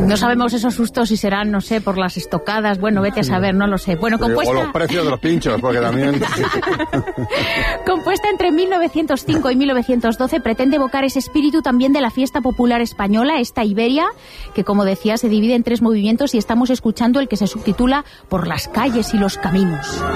No sabemos esos sustos si serán, no sé, por las estocadas, bueno, vete a saber, no lo sé. Bueno, compuesta... O los precios de los pinchos, porque también... Compuesta entre 1905 y 1912, pretende evocar ese espíritu también de la fiesta popular española, esta Iberia, que como decía se divide en 3 movimientos y estamos escuchando el que se subtitula Por las calles y los caminos.